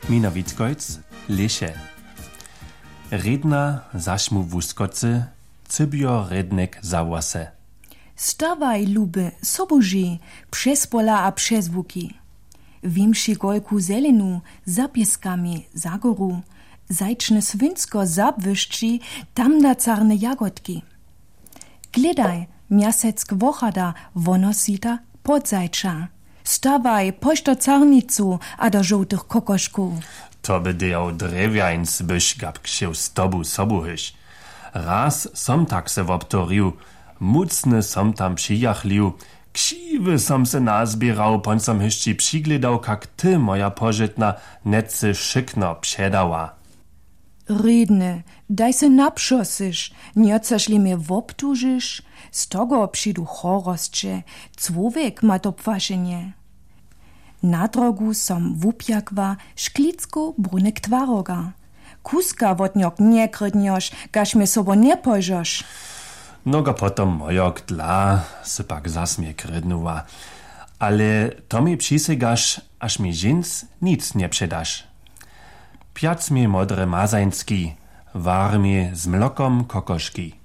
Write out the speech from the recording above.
Minowitskojc, Leše. Redna zašmu wuskocy, cybio rednek zawase. Stawaj, lube, soboży, przez pola a przez łuki. Wimši golku zelenu, za pieskami, za goru, zajczne swynsko zabwyszczy, tam na carne jagodki. Gledaj, miaseck wochada, wonosita, podzajcza. Stawaj, poś do carnicu, a do żółtych kokoszków. To by dejał drewiańc, byś gabksił z tobu sobuhyś. Raz som tak se woptorił, mucny som tam przyjachlił, ksiwy som se nazbierał, pon som hyszci przygledał, kak ty, moja pożytna, netce szykno przedała. Redne, daj se napszosysz, nie chcesz li mnie woptużysz? Z tego przyjdu chorostcze, człowiek ma to pwaszenie. Na drogu som wupjakwa, szklicko brunek twaroga. Kuska wotniok nie krydniosz, gaś mnie sobo nie pojrzosz. Noga potom mojok dla, se pak zasmie krydnuwa. Ale to mi przysygasz, aż mi žins nic nie przedasz. Piac mi modre mazański, war mi z mlokom kokoszki.